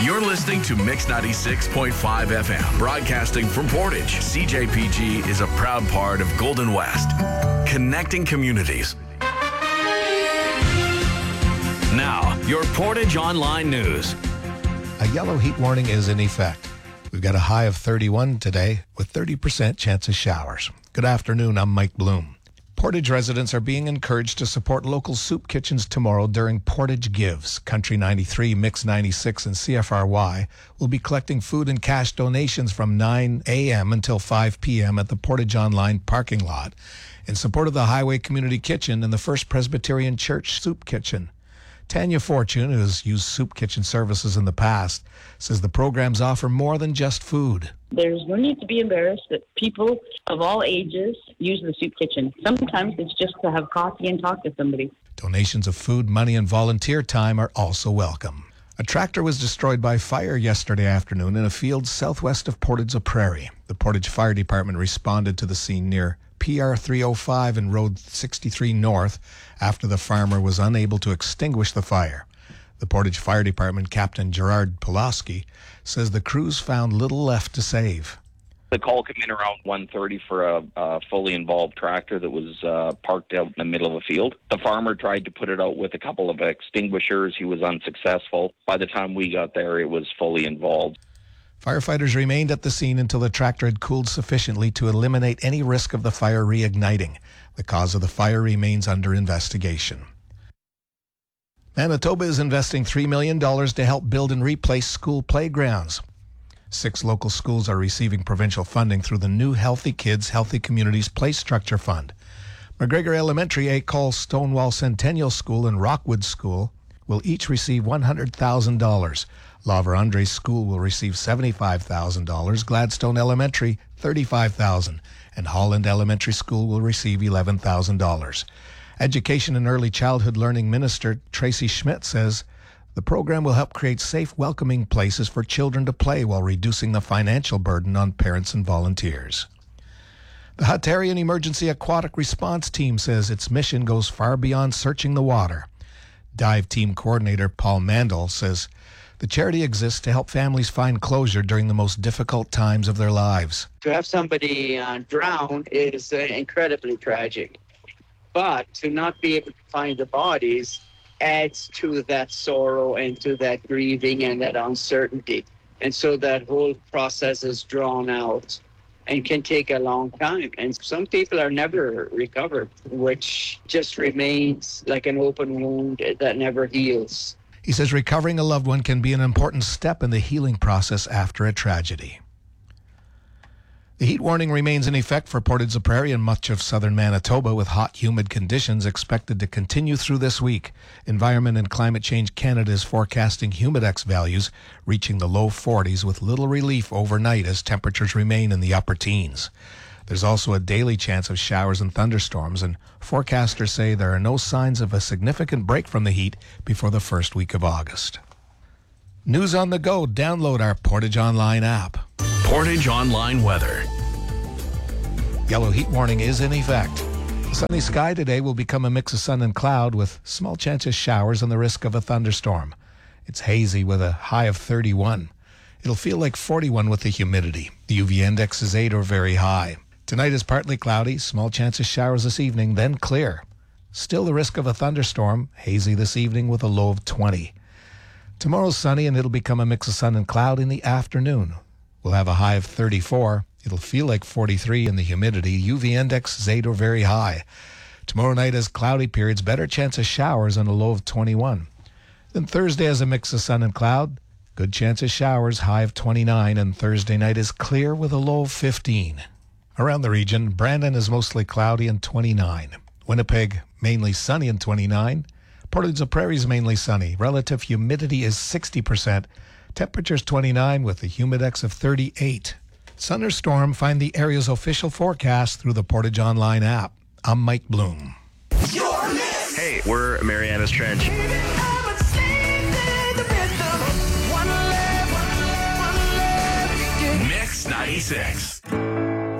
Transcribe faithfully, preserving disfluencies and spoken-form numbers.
You're listening to Mix ninety-six point five F M, broadcasting from Portage. C J P G is a proud part of Golden West, connecting communities. Now, your Portage Online News. A yellow heat warning is in effect. We've got a high of thirty-one today with thirty percent chance of showers. Good afternoon, I'm Mike Bloom. Portage residents are being encouraged to support local soup kitchens tomorrow during Portage Gives. Country ninety-three, Mix ninety-six, and C F R Y will be collecting food and cash donations from nine a.m. until five p.m. at the Portage Online parking lot in support of the Highway Community Kitchen and the First Presbyterian Church Soup Kitchen. Tanya Fortune, who has used soup kitchen services in the past, says the programs offer more than just food. There's no need to be embarrassed that people of all ages use the soup kitchen. Sometimes it's just to have coffee and talk to somebody. Donations of food, money, and volunteer time are also welcome. A tractor was destroyed by fire yesterday afternoon in a field southwest of Portage-la-Prairie. The Portage Fire Department responded to the scene near P R three oh five and Road sixty-three North after the farmer was unable to extinguish the fire. The Portage Fire Department Captain Gerard Pulaski says the crews found little left to save. The call came in around one thirty for a, a fully involved tractor that was uh, parked out in the middle of a field. The farmer tried to put it out with a couple of extinguishers. He was unsuccessful. By the time we got there, it was fully involved. Firefighters remained at the scene until the tractor had cooled sufficiently to eliminate any risk of the fire reigniting. The cause of the fire remains under investigation. Manitoba is investing three million dollars to help build and replace school playgrounds. Six local schools are receiving provincial funding through the new Healthy Kids, Healthy Communities Play Structure Fund. McGregor Elementary, Acol, Stonewall Centennial School, and Rockwood School will each receive one hundred thousand dollars. La Vérendrye School will receive seventy-five thousand dollars, Gladstone Elementary thirty-five thousand dollars, and Holland Elementary School will receive eleven thousand dollars. Education and Early Childhood Learning Minister Tracy Schmidt says the program will help create safe, welcoming places for children to play while reducing the financial burden on parents and volunteers. The Hatarian Emergency Aquatic Response Team says its mission goes far beyond searching the water. Dive Team Coordinator Paul Mandel says the charity exists to help families find closure during the most difficult times of their lives. To have somebody uh, drown is uh, incredibly tragic, but to not be able to find the bodies adds to that sorrow and to that grieving and that uncertainty. And so that whole process is drawn out and can take a long time. And some people are never recovered, which just remains like an open wound that never heals. He says recovering a loved one can be an important step in the healing process after a tragedy. The heat warning remains in effect for Portage-la-Prairie and much of southern Manitoba, with hot, humid conditions expected to continue through this week. Environment and Climate Change Canada is forecasting humidex values reaching the low forties with little relief overnight as temperatures remain in the upper teens. There's also a daily chance of showers and thunderstorms, and forecasters say there are no signs of a significant break from the heat before the first week of August. News on the go. Download our Portage Online app. Portage Online weather. Yellow heat warning is in effect. The sunny sky today will become a mix of sun and cloud with small chance of showers and the risk of a thunderstorm. It's hazy with a high of thirty-one. It'll feel like forty-one with the humidity. The U V index is eight or very high. Tonight is partly cloudy, small chance of showers this evening, then clear. Still the risk of a thunderstorm, hazy this evening with a low of twenty. Tomorrow's sunny and it'll become a mix of sun and cloud in the afternoon. We'll have a high of thirty-four. It'll feel like forty-three in the humidity. U V index is eight or very high. Tomorrow night has cloudy periods, better chance of showers and a low of twenty-one. Then Thursday has a mix of sun and cloud. Good chance of showers, high of twenty-nine, and Thursday night is clear with a low of fifteen. Around the region, Brandon is mostly cloudy and twenty-nine. Winnipeg, mainly sunny and twenty-nine. Portage-la-Prairie is mainly sunny. Relative humidity is sixty percent. Temperatures twenty-nine with a humidex of thirty-eight. Sun or storm, find the area's official forecast through the Portage Online app. I'm Mike Bloom. Hey, we're Mariana's Trench. Mix ninety-six.